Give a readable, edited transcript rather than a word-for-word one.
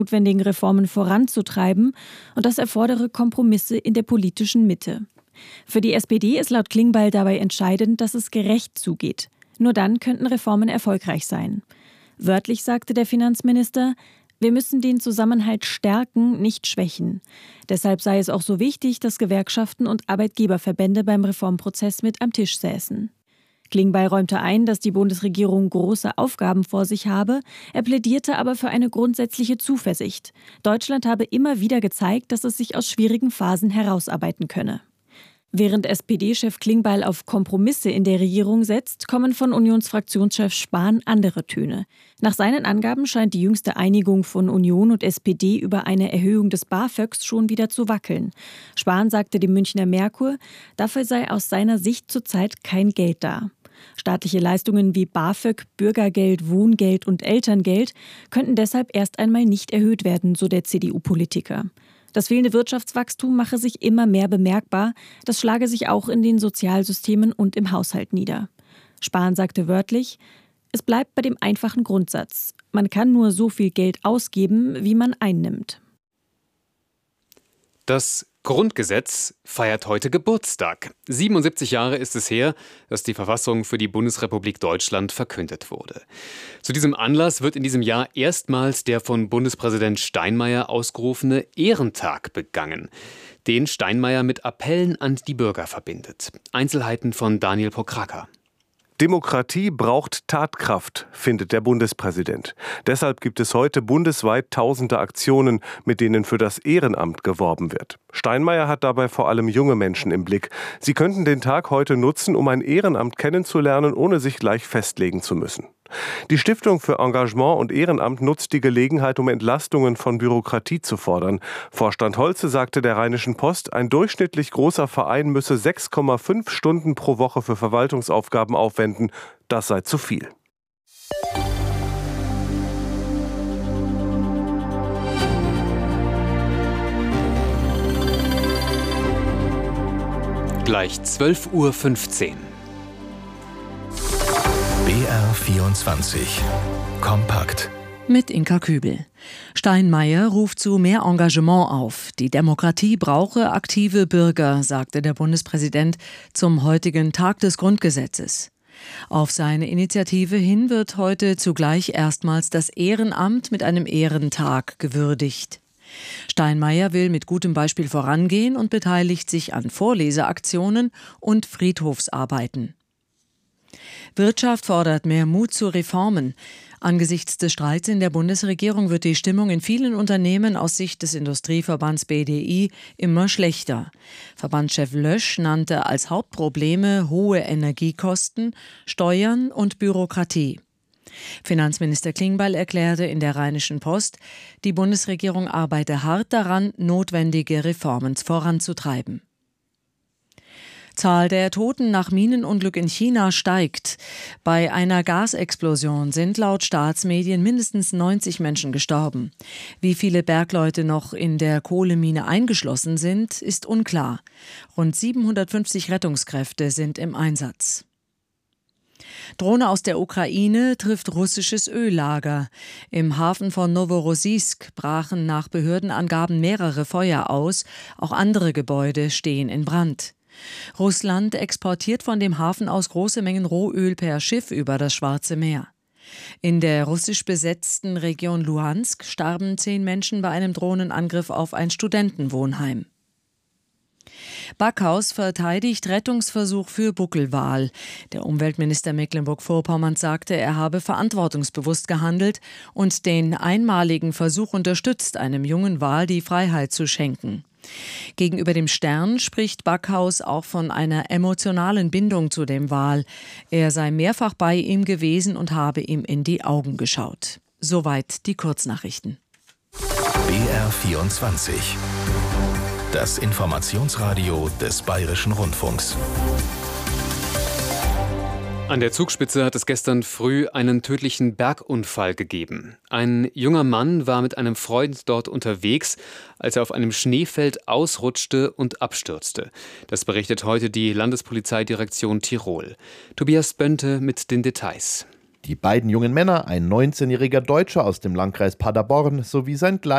notwendigen Reformen voranzutreiben und das erfordere Kompromisse in der politischen Mitte. Für die SPD ist laut Klingbeil dabei entscheidend, dass es gerecht zugeht. Nur dann könnten Reformen erfolgreich sein. Wörtlich sagte der Finanzminister: Wir müssen den Zusammenhalt stärken, nicht schwächen. Deshalb sei es auch so wichtig, dass Gewerkschaften und Arbeitgeberverbände beim Reformprozess mit am Tisch säßen. Klingbeil räumte ein, dass die Bundesregierung große Aufgaben vor sich habe. Er plädierte aber für eine grundsätzliche Zuversicht. Deutschland habe immer wieder gezeigt, dass es sich aus schwierigen Phasen herausarbeiten könne. Während SPD-Chef Klingbeil auf Kompromisse in der Regierung setzt, kommen von Unionsfraktionschef Spahn andere Töne. Nach seinen Angaben scheint die jüngste Einigung von Union und SPD über eine Erhöhung des BAföGs schon wieder zu wackeln. Spahn sagte dem Münchner Merkur, dafür sei aus seiner Sicht zurzeit kein Geld da. Staatliche Leistungen wie BAföG, Bürgergeld, Wohngeld und Elterngeld könnten deshalb erst einmal nicht erhöht werden, so der CDU-Politiker. Das fehlende Wirtschaftswachstum mache sich immer mehr bemerkbar. Das schlage sich auch in den Sozialsystemen und im Haushalt nieder. Spahn sagte wörtlich: Es bleibt bei dem einfachen Grundsatz. Man kann nur so viel Geld ausgeben, wie man einnimmt. Das Grundgesetz feiert heute Geburtstag. 77 Jahre ist es her, dass die Verfassung für die Bundesrepublik Deutschland verkündet wurde. Zu diesem Anlass wird in diesem Jahr erstmals der von Bundespräsident Steinmeier ausgerufene Ehrentag begangen, den Steinmeier mit Appellen an die Bürger verbindet. Einzelheiten von Daniel Pokraka. Demokratie braucht Tatkraft, findet der Bundespräsident. Deshalb gibt es heute bundesweit tausende Aktionen, mit denen für das Ehrenamt geworben wird. Steinmeier hat dabei vor allem junge Menschen im Blick. Sie könnten den Tag heute nutzen, um ein Ehrenamt kennenzulernen, ohne sich gleich festlegen zu müssen. Die Stiftung für Engagement und Ehrenamt nutzt die Gelegenheit, um Entlastungen von Bürokratie zu fordern. Vorstand Holze sagte der Rheinischen Post, ein durchschnittlich großer Verein müsse 6,5 Stunden pro Woche für Verwaltungsaufgaben aufwenden. Das sei zu viel. Gleich 12:15 Uhr. BR24 Kompakt mit Inka Kübel. Steinmeier ruft zu mehr Engagement auf. Die Demokratie brauche aktive Bürger, sagte der Bundespräsident zum heutigen Tag des Grundgesetzes. Auf seine Initiative hin wird heute zugleich erstmals das Ehrenamt mit einem Ehrentag gewürdigt. Steinmeier will mit gutem Beispiel vorangehen und beteiligt sich an Vorleseaktionen und Friedhofsarbeiten. Wirtschaft fordert mehr Mut zu Reformen. Angesichts des Streits in der Bundesregierung wird die Stimmung in vielen Unternehmen aus Sicht des Industrieverbands BDI immer schlechter. Verbandschef Lösch nannte als Hauptprobleme hohe Energiekosten, Steuern und Bürokratie. Finanzminister Klingbeil erklärte in der Rheinischen Post, die Bundesregierung arbeite hart daran, notwendige Reformen voranzutreiben. Zahl der Toten nach Minenunglück in China steigt. Bei einer Gasexplosion sind laut Staatsmedien mindestens 90 Menschen gestorben. Wie viele Bergleute noch in der Kohlemine eingeschlossen sind, ist unklar. Rund 750 Rettungskräfte sind im Einsatz. Drohne aus der Ukraine trifft russisches Öllager. Im Hafen von Noworossiysk brachen nach Behördenangaben mehrere Feuer aus. Auch andere Gebäude stehen in Brand. Russland exportiert von dem Hafen aus große Mengen Rohöl per Schiff über das Schwarze Meer. In der russisch besetzten Region Luhansk starben 10 Menschen bei einem Drohnenangriff auf ein Studentenwohnheim. Backhaus verteidigt Rettungsversuch für Buckelwal. Der Umweltminister Mecklenburg-Vorpommerns sagte, er habe verantwortungsbewusst gehandelt und den einmaligen Versuch unterstützt, einem jungen Wal die Freiheit zu schenken. Gegenüber dem Stern spricht Backhaus auch von einer emotionalen Bindung zu dem Wal. Er sei mehrfach bei ihm gewesen und habe ihm in die Augen geschaut. Soweit die Kurznachrichten. BR24 Das Informationsradio des Bayerischen Rundfunks. An der Zugspitze hat es gestern früh einen tödlichen Bergunfall gegeben. Ein junger Mann war mit einem Freund dort unterwegs, als er auf einem Schneefeld ausrutschte und abstürzte. Das berichtet heute die Landespolizeidirektion Tirol. Tobias Bönte mit den Details. Die beiden jungen Männer, ein 19-jähriger Deutscher aus dem Landkreis Paderborn sowie sein